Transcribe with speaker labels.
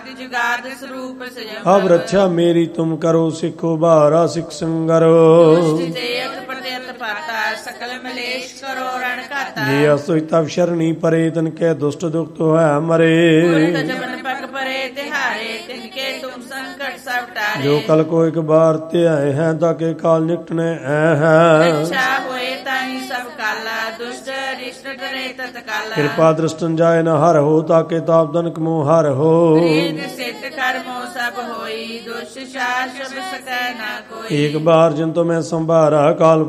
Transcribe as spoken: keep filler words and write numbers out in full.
Speaker 1: आदि जुगाद स्वरूप संयम
Speaker 2: अब रक्षा मेरी तुम करो सिखो बारा सिख संगरो
Speaker 1: दुष्ट देयत प्रत्यत पाता सकल मलेश करो रण खाता
Speaker 2: ये असुई तब शरणी परे तन के दुष्ट दुख तो है मरे
Speaker 1: उल्ट जबन पग परे तिहारे तिनके तुम संकट सब टारे
Speaker 2: जो कल को एक बार ते आए हैं ताके काल निकटने ऐ हैं
Speaker 1: अच्छा होए ताहि सब काला दुष्ट रिष्ट डरे तत्काला
Speaker 2: कृपा दृष्टन जाय न हर हो ताके ताप दनक मोह हर हो
Speaker 1: रीन सिद्ध कर्मो सब होई दुष्ट शासन सकै ना कोई
Speaker 2: एक बार जिन तो मैं संभारा काल